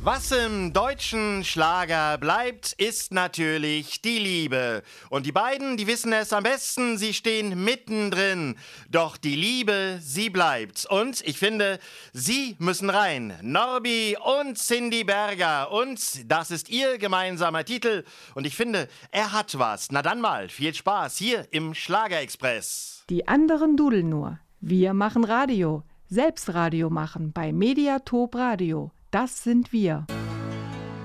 Was im deutschen Schlager bleibt, ist natürlich die Liebe. Und die beiden, die wissen es am besten, sie stehen mittendrin. Doch die Liebe, sie bleibt. Und ich finde, sie müssen rein. Norbi und Cindy Berger. Und das ist ihr gemeinsamer Titel. Und ich finde, er hat was. Na dann mal, viel Spaß hier im Schlagerexpress. Die anderen dudeln nur. Wir machen Radio. Selbst Radio machen bei Mediatop Radio. Das sind wir.